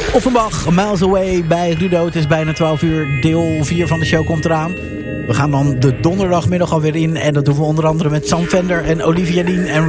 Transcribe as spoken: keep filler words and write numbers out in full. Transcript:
Offenbach, Miles Away bij Rudo. Het is bijna twaalf uur. Deel vier van de show komt eraan. We gaan dan de donderdagmiddag alweer in. En dat doen we onder andere met Sam Vender en Olivia Dean en